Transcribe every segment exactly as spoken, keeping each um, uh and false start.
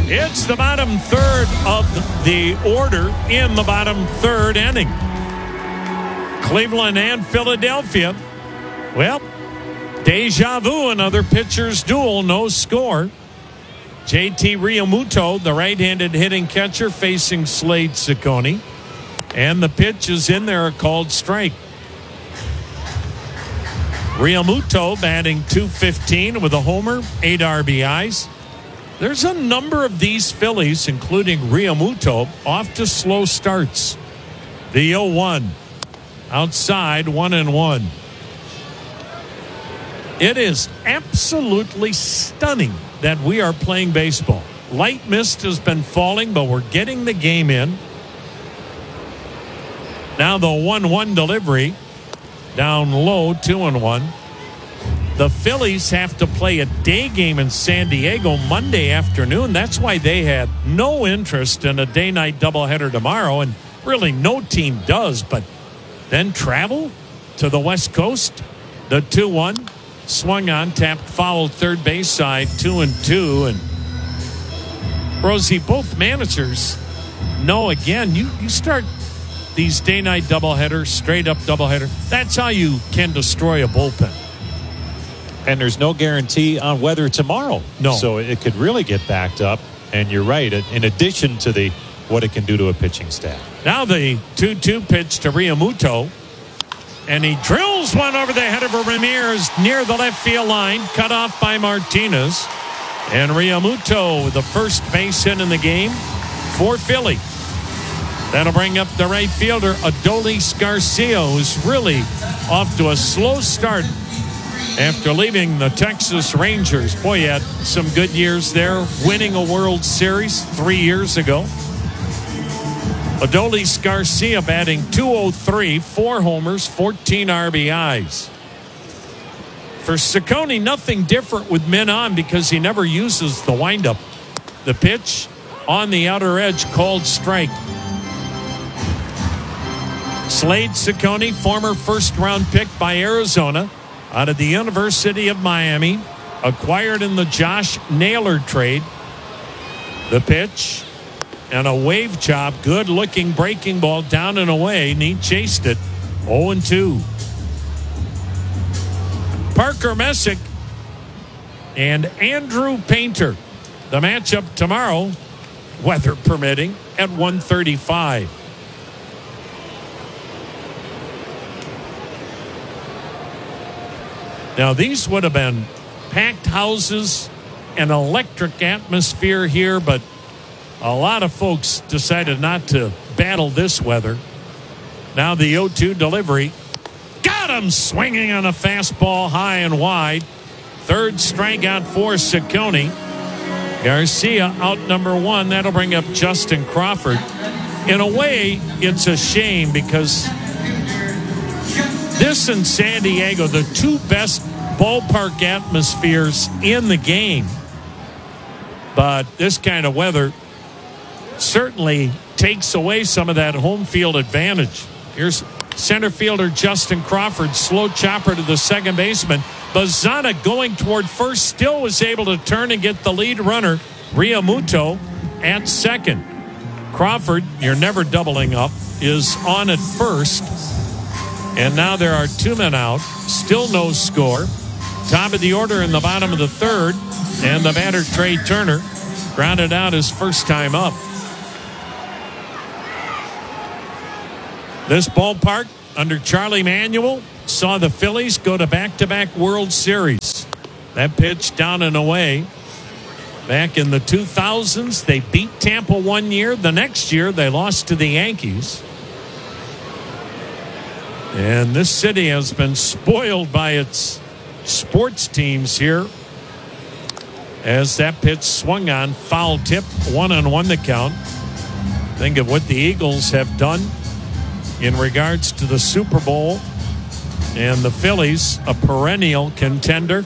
It's the bottom third of the order in the bottom third inning. Cleveland and Philadelphia. Well, deja vu, another pitcher's duel, no score. J T Realmuto, the right-handed hitting catcher, facing Slade Cecconi. And the pitch is in there, a called strike. Realmuto batting two fifteen with a homer, eight R B Is. There's a number of these Phillies, including Realmuto, off to slow starts. The oh one. Outside, one and one. It is absolutely stunning that we are playing baseball. Light mist has been falling, but we're getting the game in. Now the one one delivery. Down low, two and one. The Phillies have to play a day game in San Diego Monday afternoon. That's why they had no interest in a day-night doubleheader tomorrow, and really no team does. But then travel to the West Coast. The two one swung on, tapped foul third base side, two and two. And Rosie, both managers know, again, you, you start these day-night doubleheaders, straight-up doubleheader. That's how you can destroy a bullpen. And there's no guarantee on weather tomorrow. No. So it could really get backed up. And you're right, in addition to the what it can do to a pitching staff. Now the two two pitch to Realmuto. And he drills one over the head of Ramirez near the left field line. Cut off by Martinez. And Realmuto with the first base hit in the game for Philly. That'll bring up the right fielder, Adolis Garcia, who's really off to a slow start after leaving the Texas Rangers. Boy, he had some good years there, winning a World Series three years ago. Adolis Garcia batting two oh three, four homers, fourteen R B Is. For Cecconi, nothing different with men on because he never uses the windup. The pitch on the outer edge, called strike. Slade Cecconi, former first-round pick by Arizona, out of the University of Miami, acquired in the Josh Naylor trade. The pitch and a wave chop, good-looking breaking ball down and away, and he chased it. oh and two. Parker Messick and Andrew Painter. The matchup tomorrow, weather permitting, at one thirty-five. Now, these would have been packed houses, an electric atmosphere here, but a lot of folks decided not to battle this weather. Now the oh two delivery. Got him swinging on a fastball high and wide. Third strikeout for Cecconi. Garcia out number one. That'll bring up Justin Crawford. In a way, it's a shame because this and San Diego, the two best ballpark atmospheres in the game. But this kind of weather certainly takes away some of that home field advantage. Here's center fielder Justin Crawford, slow chopper to the second baseman. Bazana going toward first, still was able to turn and get the lead runner, Realmuto, at second. Crawford, you're never doubling up, is on at first. And now there are two men out. Still no score. Top of the order in the bottom of the third. And the batter, Trey Turner, grounded out his first time up. This ballpark, under Charlie Manuel, saw the Phillies go to back-to-back World Series. That pitch down and away. Back in the two thousands, they beat Tampa one year. The next year, they lost to the Yankees. And this city has been spoiled by its sports teams here. As that pitch swung on, foul tip, one on one the count. Think of what the Eagles have done in regards to the Super Bowl, and the Phillies, a perennial contender.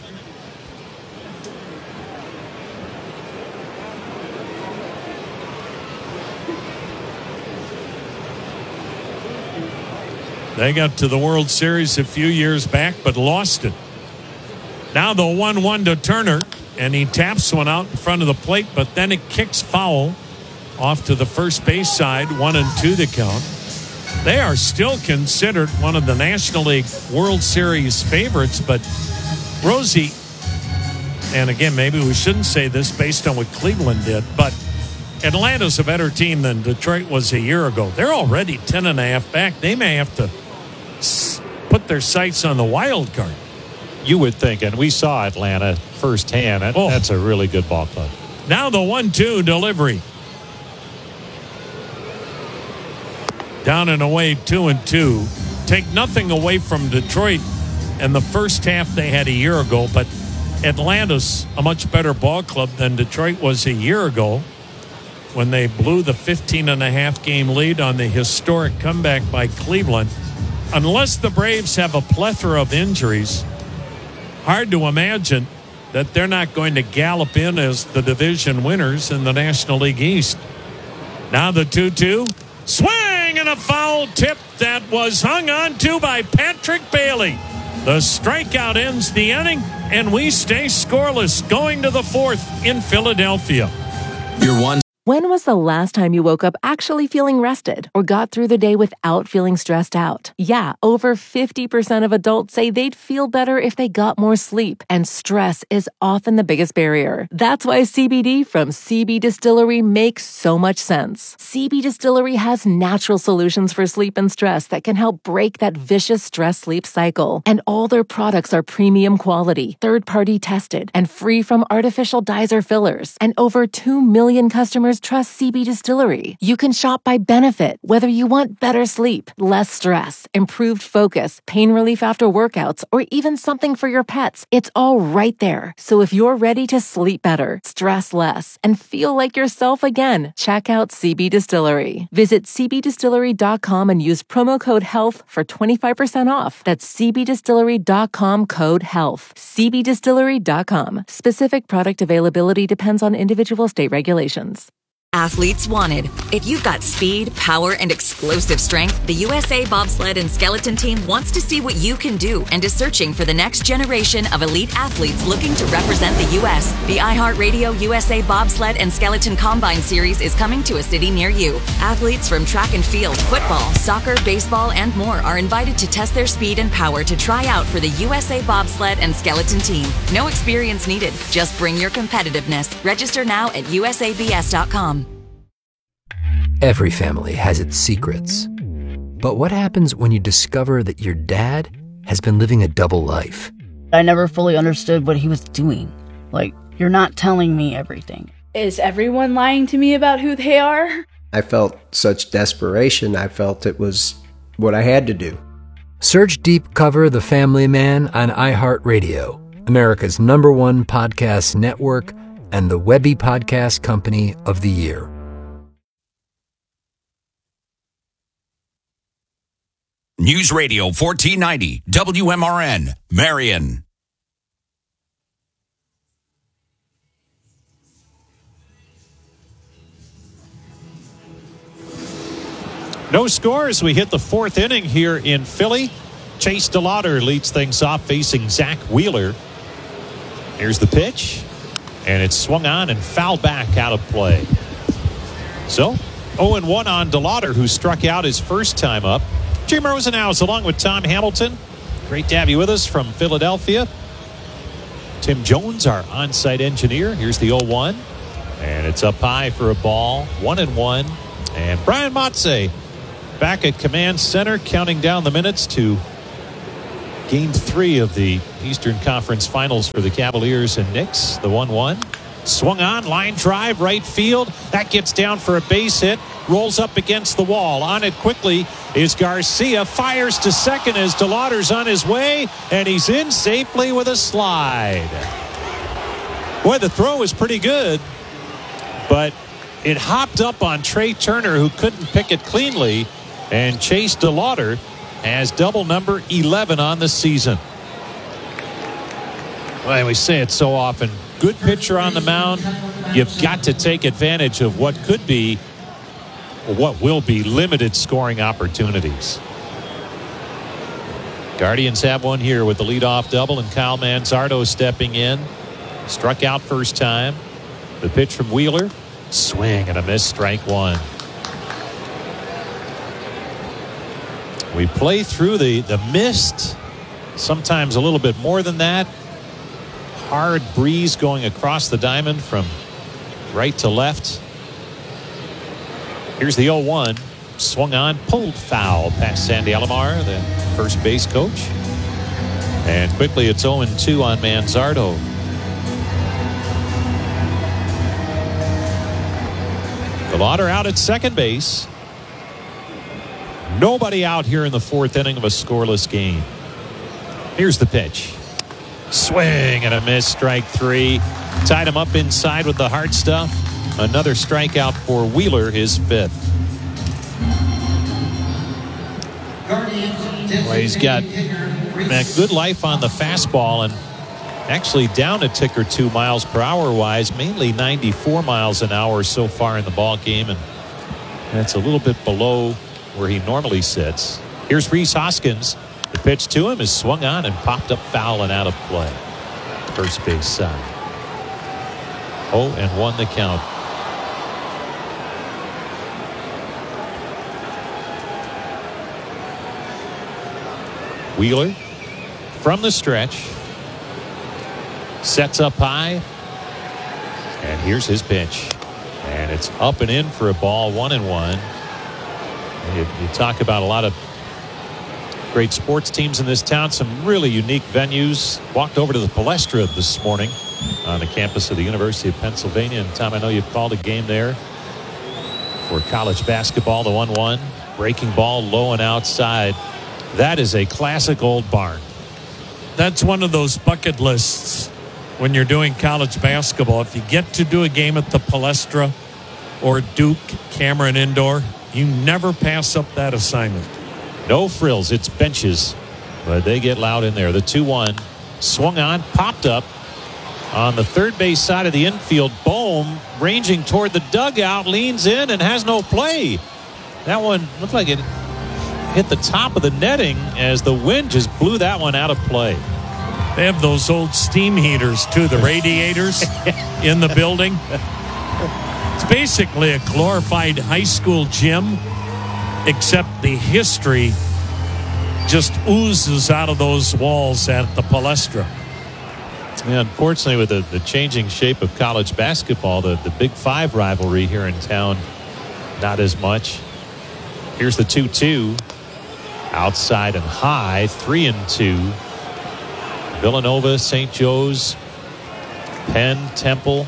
They got to the World Series a few years back, but lost it. Now the one one to Turner, and he taps one out in front of the plate, but then it kicks foul off to the first base side, one and two to count. They are still considered one of the National League World Series favorites, but Rosie, and again, maybe we shouldn't say this based on what Cleveland did, but Atlanta's a better team than Detroit was a year ago. They're already ten and a half back. They may have to put their sights on the wild card. You would think, and we saw Atlanta firsthand. That, oh. That's a really good ball club. Now the one two delivery. Down and away, two and two. Take nothing away from Detroit and the first half they had a year ago, but Atlanta's a much better ball club than Detroit was a year ago when they blew the fifteen and a half game lead on the historic comeback by Cleveland. Unless the Braves have a plethora of injuries, hard to imagine that they're not going to gallop in as the division winners in the National League East. Now the two two. Swing and a foul tip that was hung on to by Patrick Bailey. The strikeout ends the inning, and we stay scoreless going to the fourth in Philadelphia. Your one. When was the last time you woke up actually feeling rested or got through the day without feeling stressed out? Yeah, over fifty percent of adults say they'd feel better if they got more sleep, and stress is often the biggest barrier. That's why C B D from C B Distillery makes so much sense. C B Distillery has natural solutions for sleep and stress that can help break that vicious stress-sleep cycle. And all their products are premium quality, third-party tested, and free from artificial dyes or fillers. And over two million customers trust C B Distillery. You can shop by benefit, whether you want better sleep, less stress, improved focus, pain relief after workouts, or even something for your pets. It's all right there. So if you're ready to sleep better, stress less, and feel like yourself again, check out C B Distillery. Visit c b distillery dot com and use promo code HEALTH for twenty-five percent off. That's c b distillery dot com code HEALTH. c b distillery dot com. Specific product availability depends on individual state regulations. Athletes wanted. If you've got speed, power, and explosive strength, the U S A Bobsled and Skeleton Team wants to see what you can do and is searching for the next generation of elite athletes looking to represent the U S The iHeartRadio U S A Bobsled and Skeleton Combine Series is coming to a city near you. Athletes from track and field, football, soccer, baseball, and more are invited to test their speed and power to try out for the U S A Bobsled and Skeleton Team. No experience needed. Just bring your competitiveness. Register now at u s a b s dot com. Every family has its secrets. But what happens when you discover that your dad has been living a double life? I never fully understood what he was doing. Like, you're not telling me everything. Is everyone lying to me about who they are? I felt such desperation. I felt it was what I had to do. Search Deep Cover The Family Man on iHeartRadio, America's number one podcast network and the Webby Podcast Company of the Year. News Radio fourteen ninety, W M R N, Marion. No score as we hit the fourth inning here in Philly. Chase DeLauder leads things off facing Zach Wheeler. Here's the pitch, and it's swung on and fouled back out of play. So, oh and one on DeLauder, who struck out his first time up. Jim Rosenhaus along with Tom Hamilton. Great to have you with us from Philadelphia. Tim Jones, our on-site engineer. Here's the oh one. And it's up high for a ball. One and one. And Brian Motze back at command center, counting down the minutes to game three of the Eastern Conference Finals for the Cavaliers and Knicks. The one one. Swung on, line drive, right field. That gets down for a base hit. Rolls up against the wall. On it quickly is Garcia. Fires to second as DeLauder's on his way. And he's in safely with a slide. Boy, the throw was pretty good. But it hopped up on Trey Turner, who couldn't pick it cleanly. And Chase DeLauder has double number eleven on the season. Well, we say it so often. Good pitcher on the mound. You've got to take advantage of what could be, or what will be, limited scoring opportunities. Guardians have one here with the leadoff double and Kyle Manzardo stepping in. Struck out first time. The pitch from Wheeler. Swing and a miss, strike one. We play through the, the mist. Sometimes a little bit more than that. Hard breeze going across the diamond from right to left. Here's the oh one. Swung on, pulled foul past Sandy Alomar, the first base coach. And quickly it's oh and two on Manzardo. DeLauder out at second base. Nobody out here in the fourth inning of a scoreless game. Here's the pitch. Swing and a miss, strike three. Tied him up inside with the hard stuff. Another strikeout for Wheeler, his fifth. Well, he's got that good life on the fastball and actually down a tick or two miles per hour wise, mainly ninety-four miles an hour so far in the ball game, and that's a little bit below where he normally sits. Here's Rhys Hoskins. The pitch to him is swung on and popped up foul and out of play. First base side. oh and one the count. Wheeler from the stretch. Sets up high. And here's his pitch. And it's up and in for a ball, one and one. You, you talk about a lot of great sports teams in this town, some really unique venues. Walked over to the Palestra this morning on the campus of the University of Pennsylvania. And Tom, I know you've called a game there for college basketball, the one one. Breaking ball low and outside. That is a classic old barn. That's one of those bucket lists when you're doing college basketball. If you get to do a game at the Palestra or Duke Cameron Indoor, you never pass up that assignment. No frills. It's benches. But they get loud in there. The two one. Swung on. Popped up. On the third base side of the infield. Bohm ranging toward the dugout. Leans in and has no play. That one looked like it hit the top of the netting as the wind just blew that one out of play. They have those old steam heaters, too. The radiators in the building. It's basically a glorified high school gym, except the history just oozes out of those walls at the Palestra. Yeah, unfortunately, with the, the changing shape of college basketball, the, the Big Five rivalry here in town, not as much. Here's the two two. Outside and high, three and two. Villanova, Saint Joe's, Penn, Temple.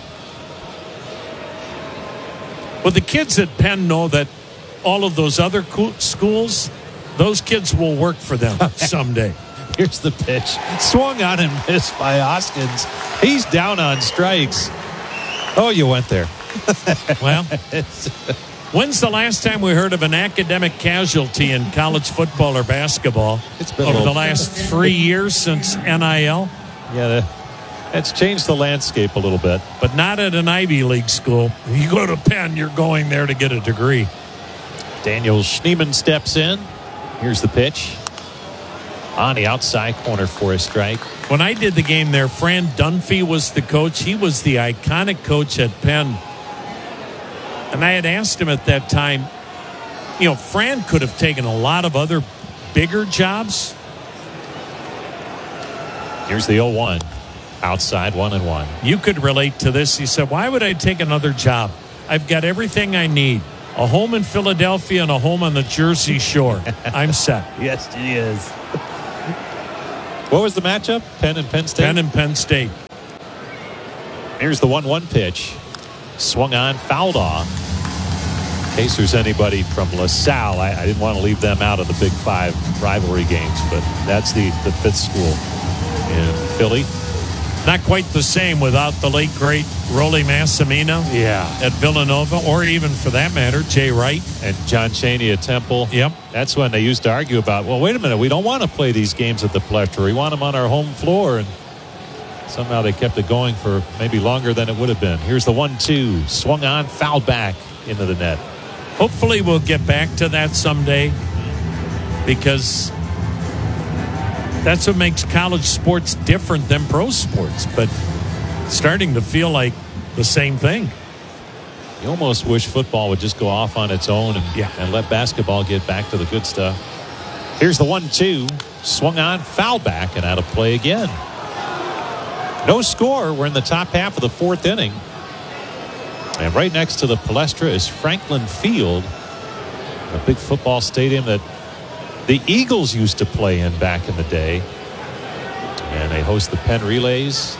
Well, the kids at Penn know that all of those other schools, those kids will work for them someday. Here's the pitch. Swung on and missed by Hoskins. He's down on strikes. Oh, you went there. Well, when's the last time we heard of an academic casualty in college football or basketball? It's been over the last three years since N I L. Yeah, that's changed the landscape a little bit. But not at an Ivy League school. You go to Penn, you're going there to get a degree. Daniel Schneemann steps in. Here's the pitch. On the outside corner for a strike. When I did the game there, Fran Dunphy was the coach. He was the iconic coach at Penn. And I had asked him at that time, you know, Fran could have taken a lot of other bigger jobs. Here's the oh one. Outside, one and one. You could relate to this. He said, why would I take another job? I've got everything I need. A home in Philadelphia and a home on the Jersey Shore. I'm set. Yes, he is. What was the matchup? Penn and Penn State? Penn and Penn State. Here's the one one pitch. Swung on, fouled off. In case there's anybody from LaSalle, I, I didn't want to leave them out of the Big Five rivalry games, but that's the, the fifth school in Philly. Not quite the same without the late, great Rolly Massimino yeah. at Villanova, or even, for that matter, Jay Wright. And John Chaney at Temple. Yep. That's when they used to argue about, well, wait a minute, we don't want to play these games at the Palestra. We want them on our home floor. And somehow they kept it going for maybe longer than it would have been. Here's the one two. Swung on, fouled back into the net. Hopefully we'll get back to that someday, because that's what makes college sports different than pro sports. But starting to feel like the same thing. You almost wish football would just go off on its own and, yeah. and let basketball get back to the good stuff. Here's the one two. Swung on, foul back, and out of play again. No score. We're in the top half of the fourth inning. And right next to the Palestra is Franklin Field, a big football stadium that the Eagles used to play in back in the day. And they host the Penn Relays.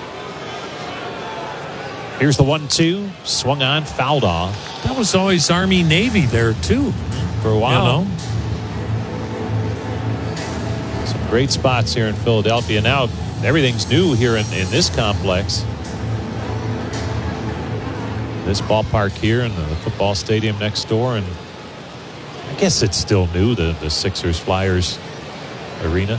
Here's the one two. Swung on, fouled off. That was always Army Navy there, too. For a while. You know? Some great spots here in Philadelphia. Now everything's new here in, in this complex. This ballpark here and the football stadium next door. And I guess it's still new, the, the Sixers Flyers arena.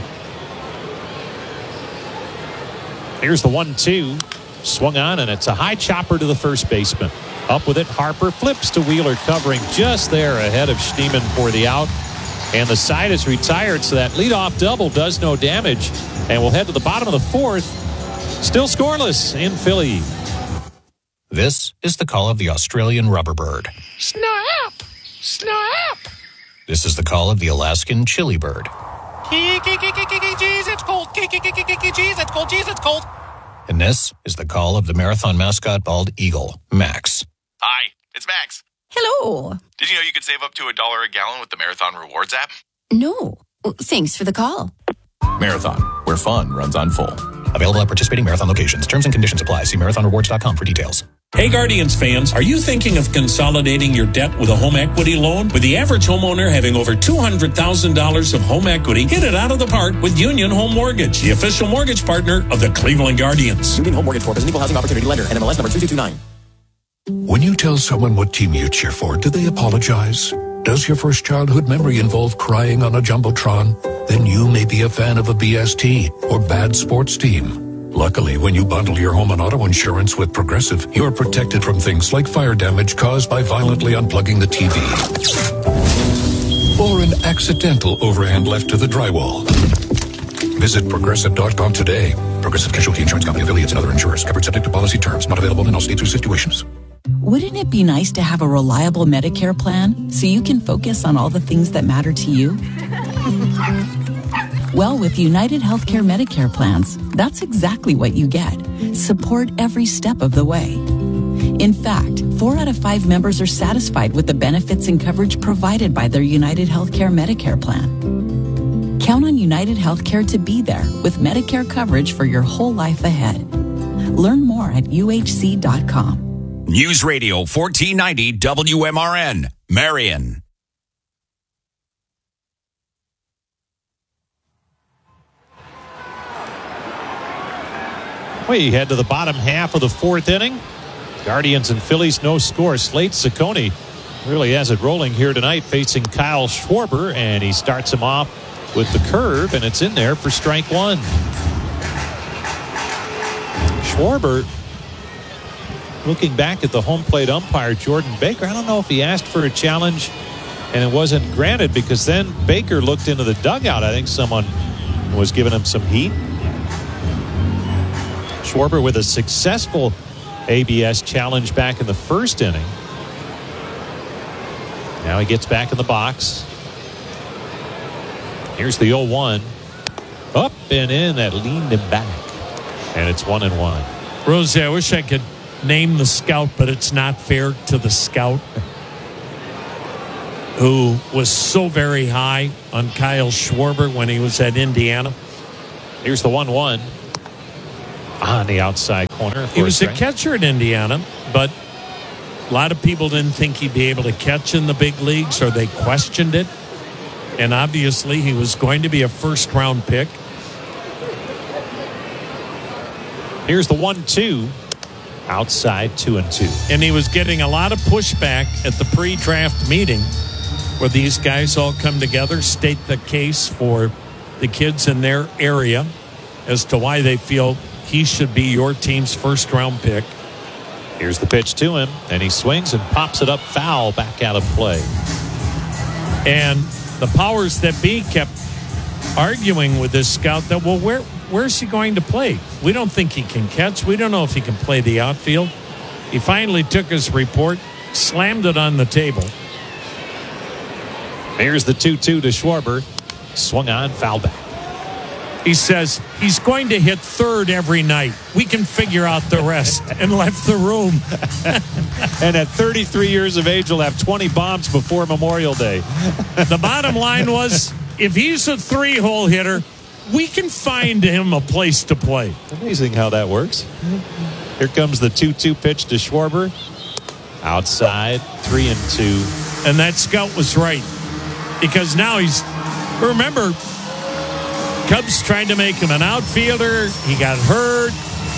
Here's the one two. Swung on, and it's a high chopper to the first baseman. Up with it, Harper flips to Wheeler, covering just there ahead of Schneemann for the out. And the side is retired, so that leadoff double does no damage. And we'll head to the bottom of the fourth. Still scoreless in Philly. This is the call of the Australian rubberbird. Snap! Snap! This is the call of the Alaskan chili bird. Jeez, it's cold. Jeez, it's cold. Jeez, it's cold. And this is the call of the marathon mascot bald eagle, Max. Hi, it's Max. Hello. Did you know you could save up to a dollar a gallon with the Marathon Rewards app? No. Thanks for the call. Marathon, where fun runs on full. Available at participating Marathon locations. Terms and conditions apply. See marathon rewards dot com for details. Hey Guardians fans, are you thinking of consolidating your debt with a home equity loan? With the average homeowner having over two hundred thousand dollars of home equity, hit it out of the park with Union Home Mortgage, the official mortgage partner of the Cleveland Guardians. Union Home Mortgage Corp is an equal housing opportunity lender, N M L S number two two two nine. When you tell someone what team you cheer for, do they apologize? Does your first childhood memory involve crying on a Jumbotron? Then you may be a fan of a B S T or bad sports team. Luckily, when you bundle your home and auto insurance with Progressive, you're protected from things like fire damage caused by violently unplugging the T V. Or an accidental overhand left to the drywall. Visit Progressive dot com today. Progressive Casualty Insurance Company, affiliates, and other insurers. Covered subject to policy terms. Not available in all states or situations. Wouldn't it be nice to have a reliable Medicare plan so you can focus on all the things that matter to you? Well, with United Healthcare Medicare plans, that's exactly what you get. Support every step of the way. In fact, four out of five members are satisfied with the benefits and coverage provided by their United Healthcare Medicare plan. Count on United Healthcare to be there with Medicare coverage for your whole life ahead. Learn more at U H C dot com. News Radio fourteen ninety W M R N, Marion. We head to the bottom half of the fourth inning. Guardians and Phillies, no score. Slate Ciccone really has it rolling here tonight, facing Kyle Schwarber, and he starts him off with the curve, and it's in there for strike one. Schwarber, looking back at the home plate umpire, Jordan Baker, I don't know if he asked for a challenge and it wasn't granted, because then Baker looked into the dugout. I think someone was giving him some heat. Schwarber with a successful A B S challenge back in the first inning. Now he gets back in the box. Here's the oh one. Up and in, that leaned him back. And it's one and one. Rosie, I wish I could name the scout, but it's not fair to the scout who was so very high on Kyle Schwarber when he was at Indiana. Here's the one one. On the outside corner. He was a catcher at Indiana, but a lot of people didn't think he'd be able to catch in the big leagues, or they questioned it. And obviously he was going to be a first round pick. Here's the one two. Outside, two and two. And he was getting a lot of pushback at the pre-draft meeting where these guys all come together, state the case for the kids in their area as to why they feel he should be your team's first round pick. Here's the pitch to him, and he swings and pops it up foul, back out of play. And the powers that be kept arguing with this scout that, well, where where's he going to play? We don't think he can catch. We don't know if he can play the outfield. He finally took his report, slammed it on the table. Here's the two two to Schwarber. Swung on, foul back. He says he's going to hit third every night. We can figure out the rest, and left the room. And at thirty-three years of age, he'll have twenty bombs before Memorial Day. The bottom line was, if he's a three-hole hitter, we can find him a place to play. Amazing how that works. Here comes the two two pitch to Schwarber. Outside, three and two. And that scout was right. Because now he's, remember, Cubs tried to make him an outfielder. He got hurt.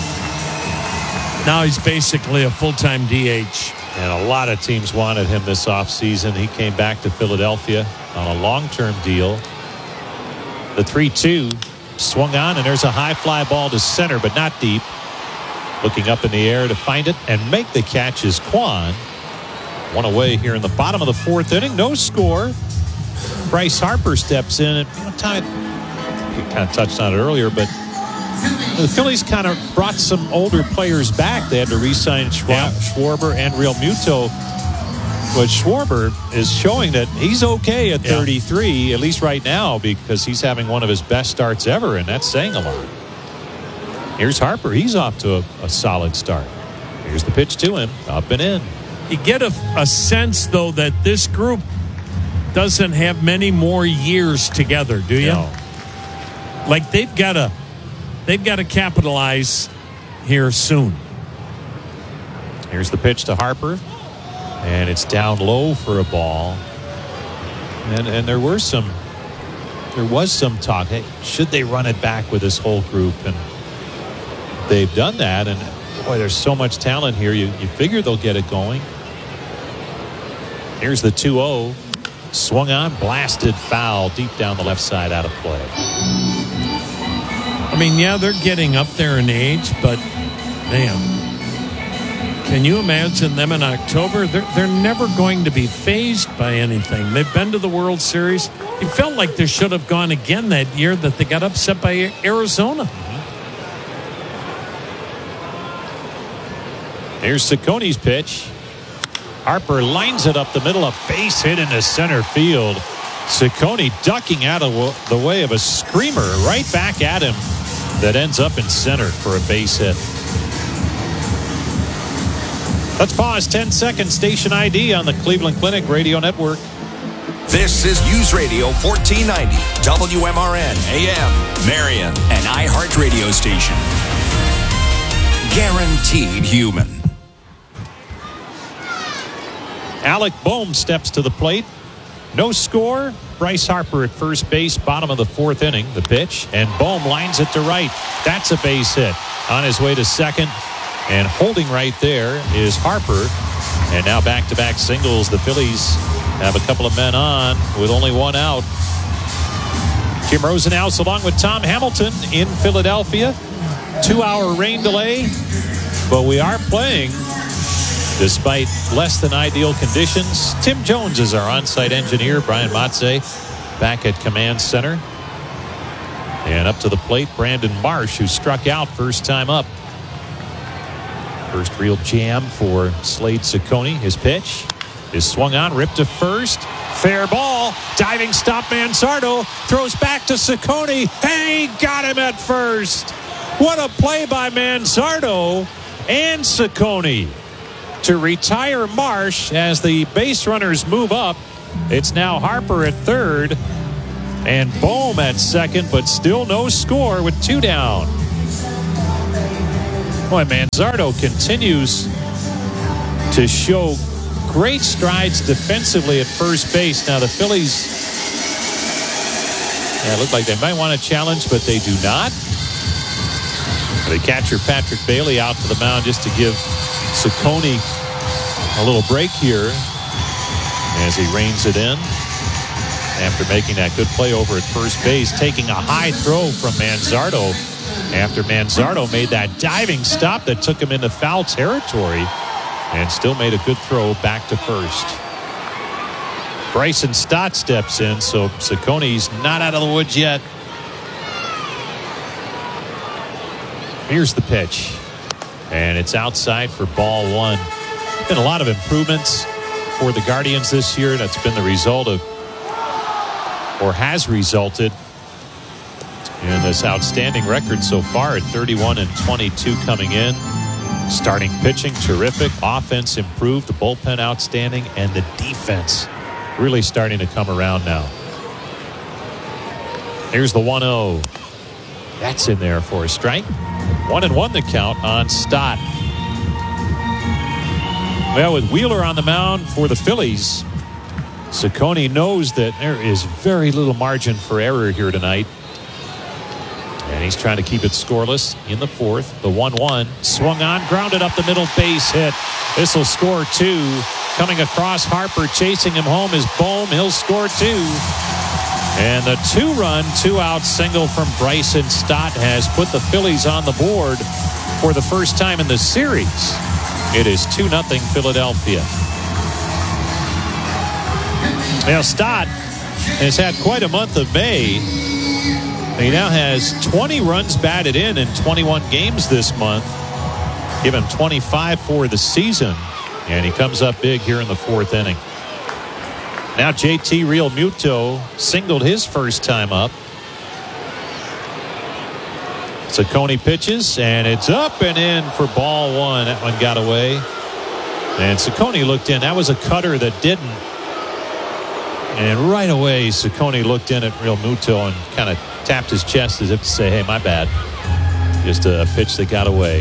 Now he's basically a full-time D H. And a lot of teams wanted him this offseason. He came back to Philadelphia on a long-term deal. The three two swung on, and there's a high fly ball to center, but not deep. Looking up in the air to find it and make the catch is Kwan. One away here in the bottom of the fourth inning. No score. Bryce Harper steps in. And, you know, Tom, you kind of touched on it earlier, but the Phillies kind of brought some older players back. They had to re-sign Schwab, yeah. Schwarber and Real Muto. But Schwarber is showing that he's okay at yeah. thirty-three, at least right now, because he's having one of his best starts ever, and that's saying a lot. Here's Harper. He's off to a, a solid start. Here's the pitch to him. Up and in. You get a, a sense, though, that this group doesn't have many more years together, do you? No. Like they've got to they've got to capitalize here soon. Here's the pitch to Harper. And it's down low for a ball. And and there were some there was some talk. Hey, should they run it back with this whole group? And they've done that. And boy, there's so much talent here. You you figure they'll get it going. Here's the two oh. Swung on, blasted foul deep down the left side, out of play. I mean, yeah, they're getting up there in age, but man, can you imagine them in October? They're, they're never going to be fazed by anything. They've been to the World Series. It felt like they should have gone again that year that they got upset by Arizona. Mm-hmm. Here's Cicconi's pitch. Harper lines it up the middle, a base hit into center field. Ciccone ducking out of the way of a screamer right back at him that ends up in center for a base hit. Let's pause ten seconds. Station I D on the Cleveland Clinic Radio Network. This is News Radio fourteen ninety, W M R N A M, Marion, an iHeart radio station. Guaranteed human. Alec Bohm steps to the plate. No score. Bryce Harper at first base, bottom of the fourth inning. The pitch, and Bohm lines it to right. That's a base hit. On his way to second, and holding right there is Harper. And now back-to-back singles. The Phillies have a couple of men on with only one out. Jim Rosenhaus along with Tom Hamilton in Philadelphia. Two-hour rain delay, but we are playing despite less than ideal conditions. Tim Jones is our on-site engineer. Brian Matze back at Command Center. And up to the plate, Brandon Marsh, who struck out first time up. First real jam for Slade Ciccone. His pitch is swung on, ripped to first. Fair ball. Diving stop, Manzardo. Throws back to Ciccone. Hey, got him at first. What a play by Manzardo and Ciccone to retire Marsh as the base runners move up. It's now Harper at third and Bohm at second, but still no score with two down. Boy, Manzardo continues to show great strides defensively at first base. Now the Phillies, yeah, look like they might want to challenge, but they do not. The catcher Patrick Bailey out to the mound just to give Ciccone a little break here as he reins it in after making that good play over at first base, taking a high throw from Manzardo after Manzardo made that diving stop that took him into foul territory and still made a good throw back to first. Bryson Stott steps in, so Ciccone's not out of the woods yet. Here's the pitch. And it's outside for ball one. Been a lot of improvements for the Guardians this year. That's been the result of, or has resulted in this outstanding record so far at thirty-one and twenty-two coming in. Starting pitching, terrific. Offense improved. The bullpen outstanding. And the defense really starting to come around now. Here's the one oh. That's in there for a strike. One and one the count on Stott. Well, with Wheeler on the mound for the Phillies, Ciccone knows that there is very little margin for error here tonight. And he's trying to keep it scoreless in the fourth. The one one swung on, grounded up the middle, base hit. This will score two. Coming across Harper, chasing him home is Bohm. He'll score two. And the two-run, two-out single from Bryson Stott has put the Phillies on the board for the first time in the series. It is two nothing Philadelphia. Now, Stott has had quite a month of May. He now has twenty runs batted in in twenty-one games this month. Give him twenty-five for the season. And he comes up big here in the fourth inning. Now J T Realmuto singled his first time up. Ciccone pitches, and it's up and in for ball one. That one got away. And Ciccone looked in. That was a cutter that didn't. And right away, Ciccone looked in at Realmuto and kind of tapped his chest as if to say, hey, my bad. Just a pitch that got away.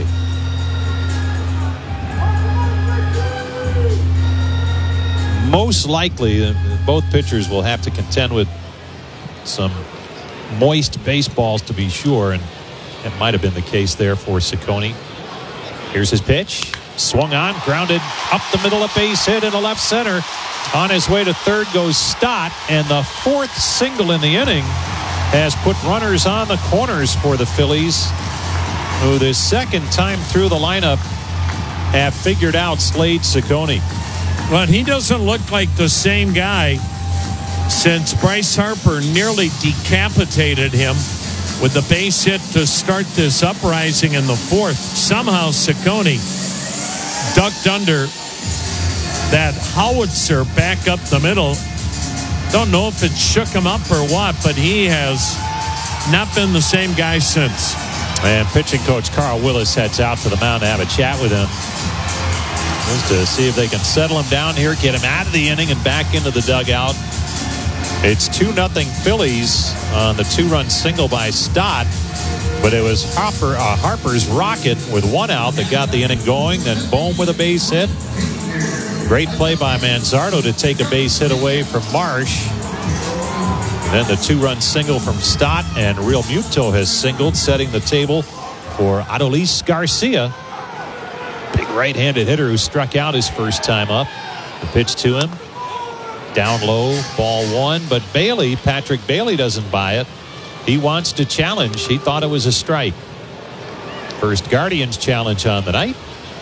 Most likely, both pitchers will have to contend with some moist baseballs to be sure, and it might have been the case there for Ciccone. Here's his pitch. Swung on, grounded up the middle, a base hit in the left center. On his way to third goes Stott, and the fourth single in the inning has put runners on the corners for the Phillies, who the second time through the lineup have figured out Slade Ciccone. But he doesn't look like the same guy since Bryce Harper nearly decapitated him with the base hit to start this uprising in the fourth. Somehow Ciccone ducked under that howitzer back up the middle. Don't know if it shook him up or what, but he has not been the same guy since. And pitching coach Carl Willis heads out to the mound to have a chat with him, just to see if they can settle him down here, get him out of the inning and back into the dugout. It's two nothing Phillies on the two-run single by Stott, but it was Harper, uh, Harper's rocket with one out that got the inning going. Then Bohm with a base hit. Great play by Manzardo to take a base hit away from Marsh. And then the two-run single from Stott, and Realmuto has singled, setting the table for Adolis Garcia. Big right-handed hitter who struck out his first time up. The pitch to him. Down low, ball one. But Bailey, Patrick Bailey doesn't buy it. He wants to challenge. He thought it was a strike. First Guardians challenge on the night.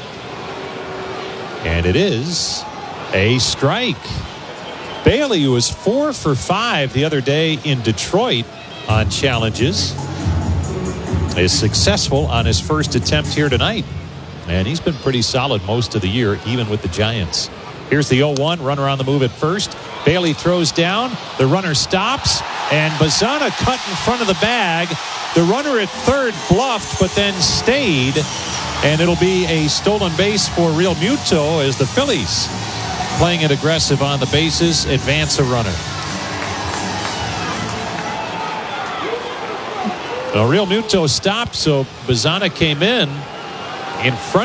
And it is a strike. Bailey, who was four for five the other day in Detroit on challenges, is successful on his first attempt here tonight. And he's been pretty solid most of the year, even with the Giants. Here's the oh one, runner on the move at first. Bailey throws down. The runner stops, and Bazzana cut in front of the bag. The runner at third bluffed, but then stayed. And it'll be a stolen base for Realmuto as the Phillies, playing it aggressive on the bases, advance a runner. Well, Realmuto stopped, so Bazzana came in in front.